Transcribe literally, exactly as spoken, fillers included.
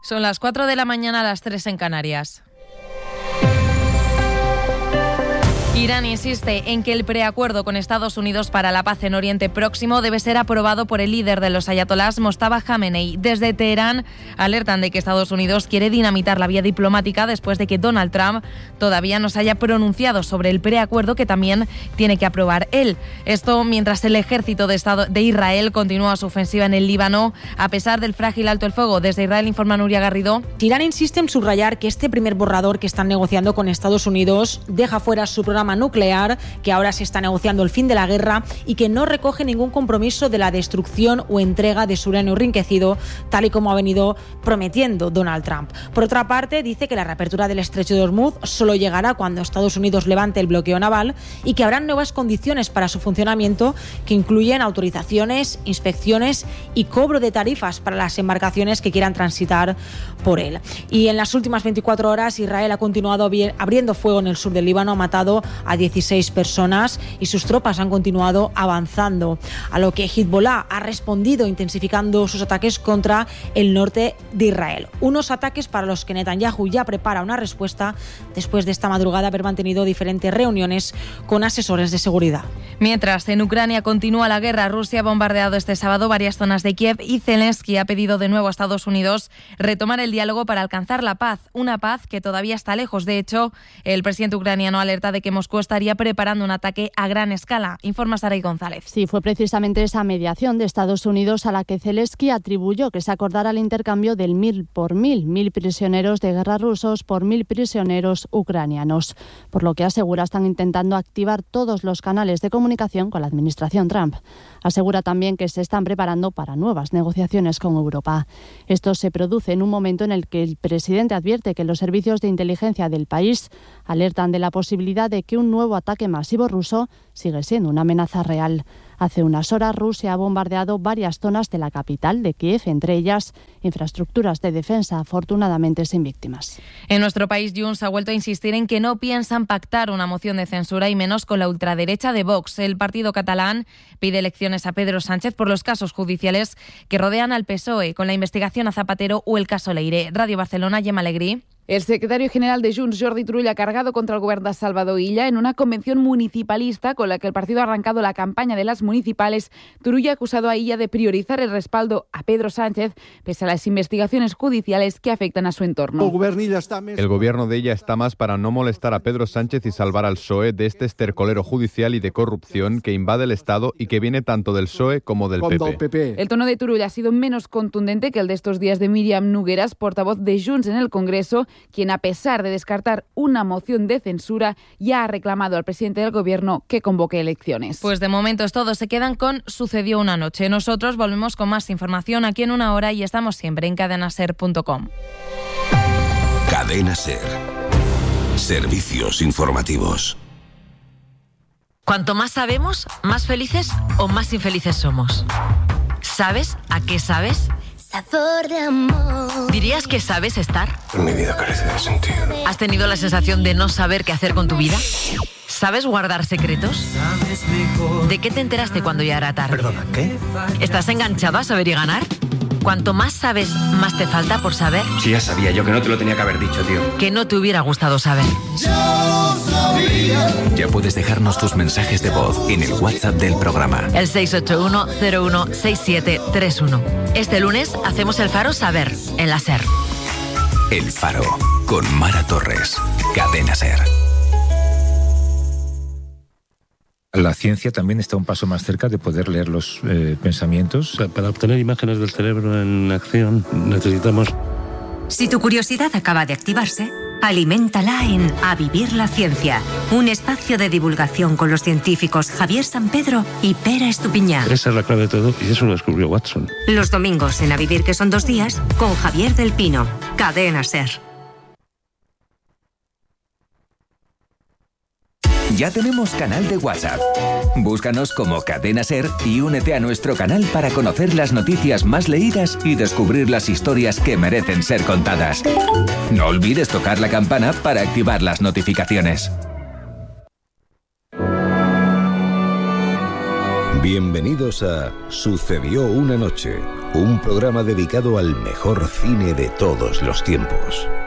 Son las cuatro de la mañana, a las tres en Canarias. Irán insiste en que el preacuerdo con Estados Unidos para la paz en Oriente Próximo debe ser aprobado por el líder de los ayatolás, Mojtaba Khamenei. Desde Teherán alertan de que Estados Unidos quiere dinamitar la vía diplomática después de que Donald Trump todavía no se haya pronunciado sobre el preacuerdo que también tiene que aprobar él. Esto mientras el ejército de, Estado, de Israel continúa su ofensiva en el Líbano a pesar del frágil alto el fuego. Desde Israel informa Nuria Garrido. Irán insiste en subrayar que este primer borrador que están negociando con Estados Unidos deja fuera su programa nuclear, que ahora se está negociando el fin de la guerra y que no recoge ningún compromiso de la destrucción o entrega de su uranio enriquecido, tal y como ha venido prometiendo Donald Trump. Por otra parte, dice que la reapertura del estrecho de Hormuz solo llegará cuando Estados Unidos levante el bloqueo naval y que habrán nuevas condiciones para su funcionamiento que incluyen autorizaciones, inspecciones y cobro de tarifas para las embarcaciones que quieran transitar por él. Y en las últimas veinticuatro horas, Israel ha continuado abriendo fuego en el sur del Líbano, ha matado a dieciséis personas y sus tropas han continuado avanzando, a lo que Hezbollah ha respondido intensificando sus ataques contra el norte de Israel. Unos ataques para los que Netanyahu ya prepara una respuesta después de esta madrugada haber mantenido diferentes reuniones con asesores de seguridad. Mientras, en Ucrania continúa la guerra. Rusia ha bombardeado este sábado varias zonas de Kiev y Zelensky ha pedido de nuevo a Estados Unidos retomar el diálogo para alcanzar la paz, una paz que todavía está lejos. De hecho, el presidente ucraniano alerta de que Moscú estaría preparando un ataque a gran escala. Informa Saray González. Sí, fue precisamente esa mediación de Estados Unidos a la que Zelensky atribuyó que se acordara el intercambio del mil por mil, mil prisioneros de guerra rusos por mil prisioneros ucranianos. Por lo que asegura están intentando activar todos los canales de comunicación con la administración Trump. Asegura también que se están preparando para nuevas negociaciones con Europa. Esto se produce en un momento en el que el presidente advierte que los servicios de inteligencia del país alertan de la posibilidad de que un nuevo ataque masivo ruso sigue siendo una amenaza real. Hace unas horas Rusia ha bombardeado varias zonas de la capital de Kiev, entre ellas infraestructuras de defensa, afortunadamente sin víctimas. En nuestro país, Junts ha vuelto a insistir en que no piensan pactar una moción de censura y menos con la ultraderecha de Vox. El partido catalán pide elecciones a Pedro Sánchez por los casos judiciales que rodean al P S O E, con la investigación a Zapatero o el caso Leire. Radio Barcelona, Gemma Alegrí. El secretario general de Junts, Jordi Turull, ha cargado contra el govern de Salvador Illa en una convención municipalista con la que el partido ha arrancado la campaña de las municipales. Turull ha acusado a Illa de priorizar el respaldo a Pedro Sánchez pese a las investigaciones judiciales que afectan a su entorno. El gobierno de Illa está más para no molestar a Pedro Sánchez y salvar al P S O E de este estercolero judicial y de corrupción que invade el Estado y que viene tanto del P S O E como del P P. El tono de Turull ha sido menos contundente que el de estos días de Míriam Nogueras, portavoz de Junts en el Congreso, quien, a pesar de descartar una moción de censura, ya ha reclamado al presidente del Gobierno que convoque elecciones. Pues de momento es todo. Se quedan con Sucedió una noche. Nosotros volvemos con más información aquí en una hora y estamos siempre en cadena ser punto com. Cadena Ser. Servicios informativos. Cuanto más sabemos, más felices o más infelices somos. ¿Sabes a qué sabes? Sabor de amor. ¿Dirías que sabes estar? Mi vida carece de sentido. ¿Has tenido la sensación de no saber qué hacer con tu vida? ¿Sabes guardar secretos? ¿De qué te enteraste cuando ya era tarde? ¿Perdona, qué? ¿Estás enganchado a saber y ganar? Cuanto más sabes, más te falta por saber. Sí, ya sabía yo que no te lo tenía que haber dicho, tío. Que no te hubiera gustado saber. Ya puedes dejarnos tus mensajes de voz en el WhatsApp del programa. El seis ocho uno cero uno seis siete tres uno. Este lunes hacemos el Faro Saber, en la SER. El Faro, con Mara Torres. Cadena SER. La ciencia también está un paso más cerca de poder leer los eh, pensamientos. O sea, para obtener imágenes del cerebro en acción necesitamos... Si tu curiosidad acaba de activarse, aliméntala en A Vivir la Ciencia, un espacio de divulgación con los científicos Javier Sampedro y Pera Estupiñán. Esa es la clave de todo y eso lo descubrió Watson. Los domingos en A Vivir, que son dos días, con Javier del Pino. Cadena SER. Ya tenemos canal de WhatsApp. Búscanos como Cadena Ser y únete a nuestro canal para conocer las noticias más leídas y descubrir las historias que merecen ser contadas. No olvides tocar la campana para activar las notificaciones. Bienvenidos a Sucedió una noche, un programa dedicado al mejor cine de todos los tiempos.